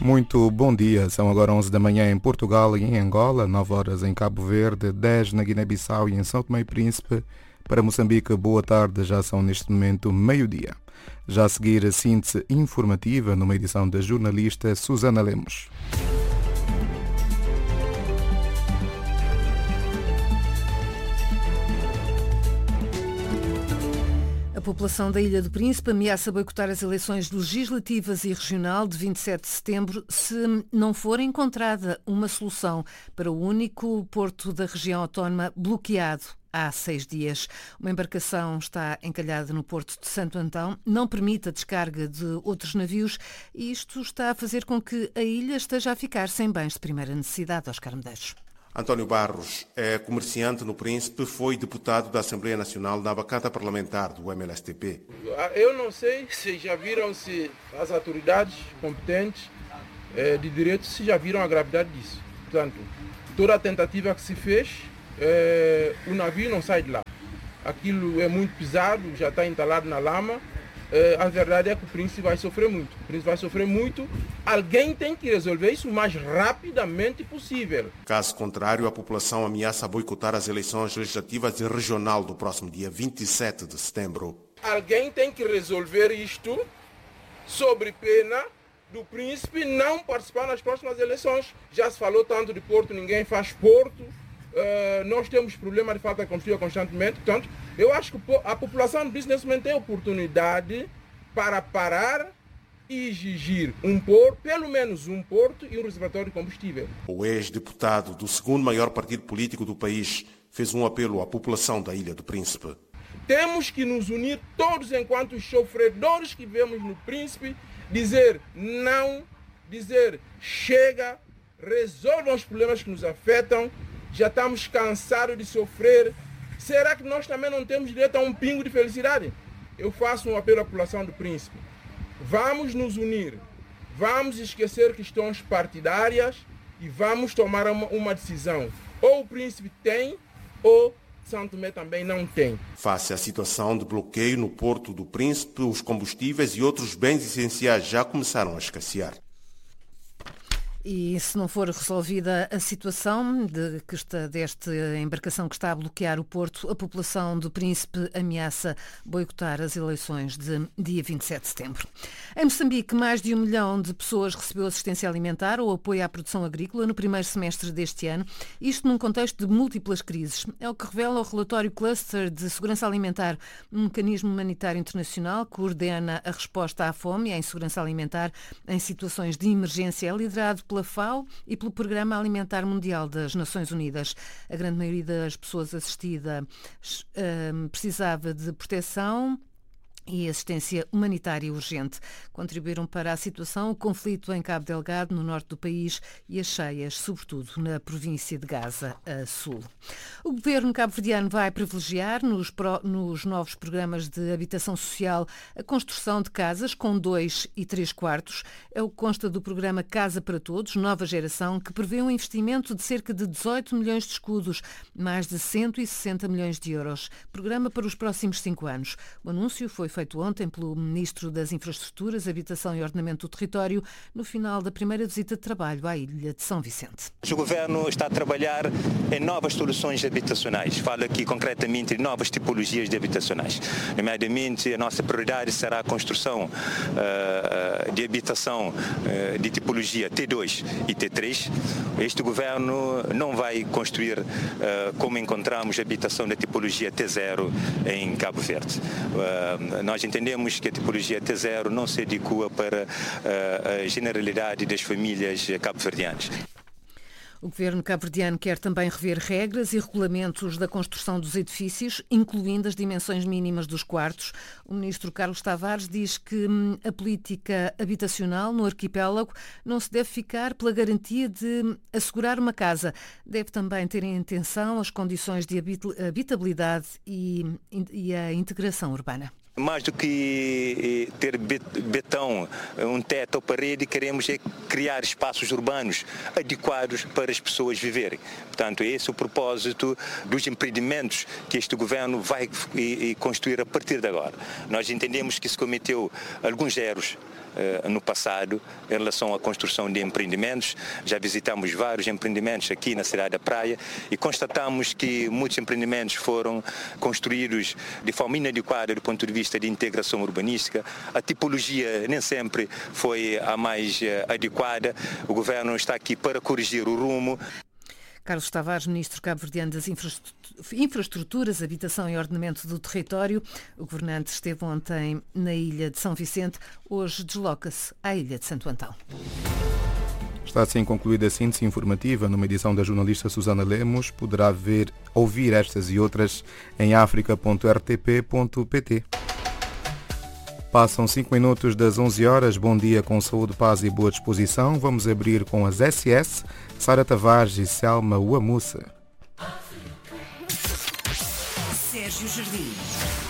Muito bom dia, são agora 11 da manhã em Portugal e em Angola, 9 horas em Cabo Verde, 10 na Guiné-Bissau e em São Tomé e Príncipe. Para Moçambique, boa tarde, já são neste momento meio-dia. Já a seguir a síntese informativa numa edição da jornalista Susana Lemos. A população da Ilha do Príncipe ameaça boicotar as eleições legislativas e regional de 27 de setembro se não for encontrada uma solução para o único porto da região autónoma bloqueado há 6 dias. Uma embarcação está encalhada no porto de Santo Antão, não permite a descarga de outros navios e isto está a fazer com que a ilha esteja a ficar sem bens de primeira necessidade. Oscar Medeiros. António Barros é comerciante no Príncipe, foi deputado da Assembleia Nacional na bancada parlamentar do MLSTP. Eu não sei se já viram se as autoridades competentes de direito se já viram a gravidade disso. Portanto, toda a tentativa que se fez, o navio não sai de lá. Aquilo é muito pesado, já está entalado na lama. A verdade é que o Príncipe vai sofrer muito. O Príncipe vai sofrer muito. Alguém tem que resolver isso o mais rapidamente possível. Caso contrário, a população ameaça boicotar as eleições legislativas e regional do próximo dia 27 de setembro. Alguém tem que resolver isto sobre pena do Príncipe não participar nas próximas eleições. Já se falou tanto de Porto, ninguém faz Porto. Nós temos problema de falta de combustível constantemente. Portanto, eu acho que a população do Príncipe nesse momento tem oportunidade para parar e exigir pelo menos um porto e um reservatório de combustível. O ex-deputado do segundo maior partido político do país fez um apelo à população da Ilha do Príncipe. Temos que nos unir todos enquanto sofredores que vivemos no Príncipe, dizer não, dizer chega, resolvam os problemas que nos afetam. Já estamos cansados de sofrer. Será que nós também não temos direito a um pingo de felicidade? Eu faço um apelo à população do Príncipe. Vamos nos unir. Vamos esquecer questões partidárias e vamos tomar uma decisão. Ou o Príncipe tem, ou São Tomé também não tem. Face à situação de bloqueio no Porto do Príncipe, os combustíveis e outros bens essenciais já começaram a escassear. E se não for resolvida a situação desta embarcação que está a bloquear o porto, a população do Príncipe ameaça boicotar as eleições de dia 27 de setembro. Em Moçambique, mais de 1 milhão de pessoas recebeu assistência alimentar ou apoio à produção agrícola no primeiro semestre deste ano, isto num contexto de múltiplas crises. É o que revela o relatório Cluster de Segurança Alimentar, um mecanismo humanitário internacional que coordena a resposta à fome e à insegurança alimentar em situações de emergência, liderado pela FAO e pelo Programa Alimentar Mundial das Nações Unidas. A grande maioria das pessoas assistidas precisava de proteção e assistência humanitária urgente. Contribuíram para a situação o conflito em Cabo Delgado, no norte do país, e as cheias, sobretudo na província de Gaza, a sul. O governo cabo-verdiano vai privilegiar nos novos programas de habitação social a construção de casas com 2 e 3 quartos. É o que consta do programa Casa para Todos, nova geração, que prevê um investimento de cerca de 18 milhões de escudos, mais de 160 milhões de euros. Programa para os próximos 5 anos. O anúncio foi feito ontem pelo Ministro das Infraestruturas, Habitação e Ordenamento do Território, no final da primeira visita de trabalho à Ilha de São Vicente. O Governo está a trabalhar em novas soluções habitacionais. Falo aqui concretamente de novas tipologias de habitacionais. Nomeadamente, a nossa prioridade será a construção de habitação de tipologia T2 e T3. Este Governo não vai construir como encontramos habitação da tipologia T0 em Cabo Verde. Nós entendemos que a tipologia T0 não se adequa para a generalidade das famílias cabo-verdianas. O governo cabo-verdiano quer também rever regras e regulamentos da construção dos edifícios, incluindo as dimensões mínimas dos quartos. O ministro Carlos Tavares diz que a política habitacional no arquipélago não se deve ficar pela garantia de assegurar uma casa. Deve também ter em atenção as condições de habitabilidade e a integração urbana. Mais do que ter betão, um teto ou parede, queremos criar espaços urbanos adequados para as pessoas viverem. Portanto, esse é o propósito dos empreendimentos que este governo vai construir a partir de agora. Nós entendemos que se cometeu alguns erros no passado em relação à construção de empreendimentos. Já visitamos vários empreendimentos aqui na cidade da Praia e constatamos que muitos empreendimentos foram construídos de forma inadequada do ponto de vista de integração urbanística. A tipologia nem sempre foi a mais adequada. O governo está aqui para corrigir o rumo. Carlos Tavares, Ministro cabo-verdiano das Infraestruturas, Habitação e Ordenamento do Território. O governante esteve ontem na ilha de São Vicente, hoje desloca-se à ilha de Santo Antão. Está assim concluída a síntese informativa numa edição da jornalista Susana Lemos. Poderá ouvir estas e outras em africa.rtp.pt. Passam 5 minutos das 11 horas. Bom dia com saúde, paz e boa disposição. Vamos abrir com as SS, Sara Tavares e Selma Uamussa. Sérgio Jardim.